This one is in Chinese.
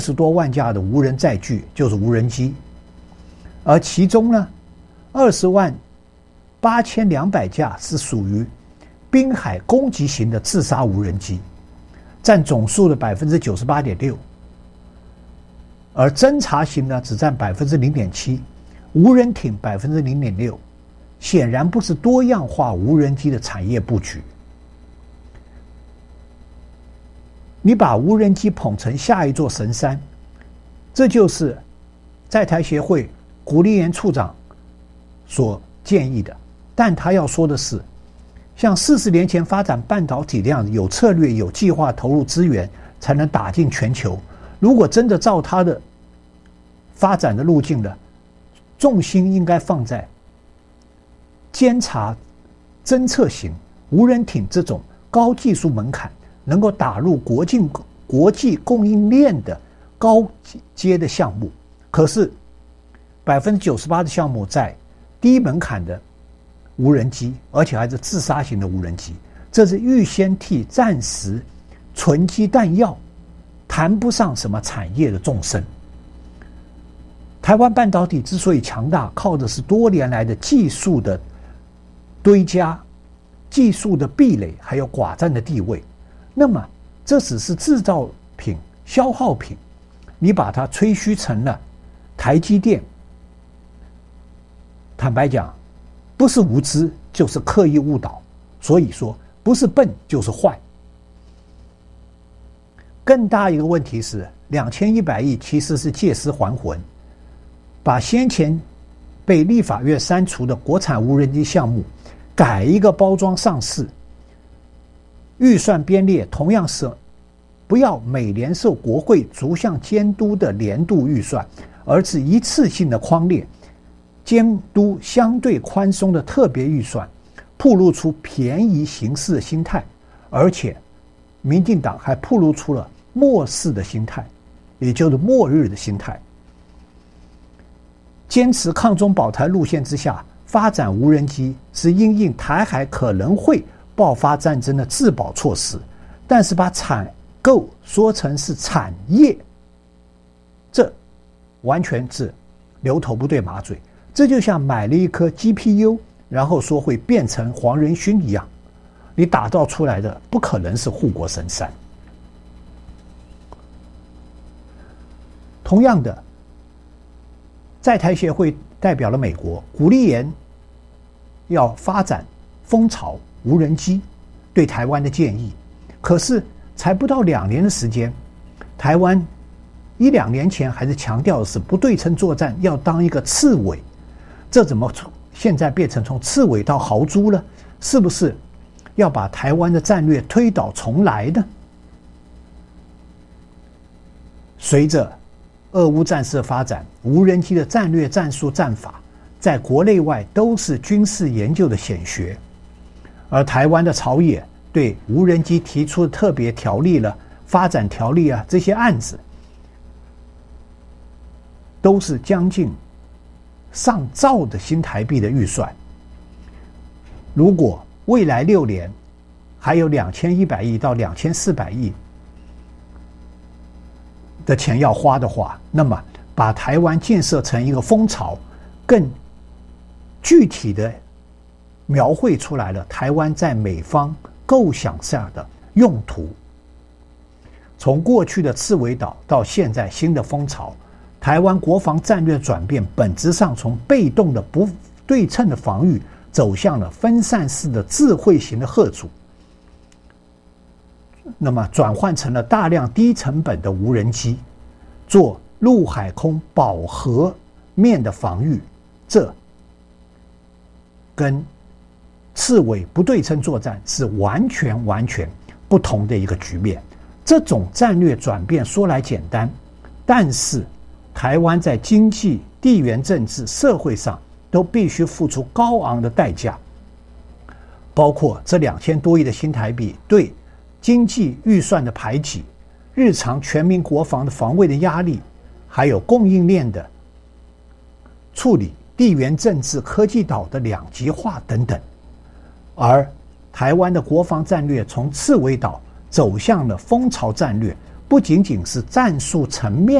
10多万架的无人载具，就是无人机，而其中呢，20万8200架是属于滨海攻击型的自杀无人机，占总数的 98.6%， 而侦察型呢只占 0.7%， 无人艇 0.6%， 显然不是多样化无人机的产业布局。你把无人机捧成下一座神山，这就是在台协会古立言处长所建议的。但他要说的是，像40年前发展半导体这样有策略、有计划投入资源才能打进全球。如果真的照他的发展的路径的，重心应该放在监察、侦测型无人艇这种高技术门槛，能够打入国际供应链的高阶的项目。可是98%的项目在低门槛的无人机，而且还是自杀型的无人机，这是预先替战时存积弹药，谈不上什么产业的纵深。台湾半导体之所以强大，靠的是多年来的技术的堆加、技术的壁垒，还有寡占的地位。那么这只是制造品、消耗品，你把它吹嘘成了台积电，坦白讲，不是无知就是刻意误导。所以说，不是笨就是坏。更大一个问题是，2100亿其实是借尸还魂，把先前被立法院删除的国产无人机项目改一个包装上市，预算编列同样是不要每年受国会逐项监督的年度预算，而是一次性的框列监督相对宽松的特别预算，暴露出便宜行事的心态，而且民进党还暴露出了末世的心态，也就是末日的心态。坚持抗中保台路线之下，发展无人机是因应台海可能会爆发战争的自保措施，但是把采购说成是产业，这完全是牛头不对马嘴。这就像买了一颗 GPU， 然后说会变成黄仁勋一样，你打造出来的不可能是护国神山。同样的，在台协会代表了美国，鼓励言要发展蜂巢无人机对台湾的建议。可是才不到2年的时间，台湾1-2年前还是强调的是不对称作战要当一个刺猬，这怎么现在变成从刺猬到豪猪了？是不是要把台湾的战略推倒重来呢？随着俄乌战事的发展，无人机的战略、战术、战法在国内外都是军事研究的显学。而台湾的朝野对无人机提出的特别条例了、发展条例啊，这些案子都是将近上兆的新台币的预算。如果未来6年还有2100亿到2400亿的钱要花的话，那么把台湾建设成一个蜂巢，更具体的描绘出来了台湾在美方构想下的用途。从过去的刺猬岛到现在新的蜂巢，台湾国防战略转变本质上从被动的不对称的防御走向了分散式的智慧型的嚇阻，那么转换成了大量低成本的无人机做陆海空饱和面的防御，这跟刺猬不对称作战是完全不同的一个局面。这种战略转变说来简单，但是台湾在经济、地缘政治、社会上都必须付出高昂的代价，包括这2000多亿的新台币对经济预算的排挤、日常全民国防的防卫的压力，还有供应链的处理、地缘政治、科技岛的两极化等等。而台湾的国防战略从刺猬岛走向了蜂巢战略， 不仅仅是战术层面